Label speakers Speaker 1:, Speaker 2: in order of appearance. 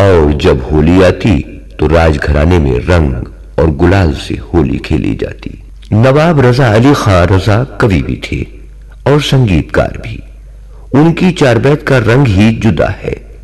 Speaker 1: और जब होली आती तो राजघराने में रंग और गुलाल से होली खेली जाती। नवाब रजा अली खां रजा कवि भी थे और संगीतकार भी। उनकी चार बैत का रंग ही जुदा है।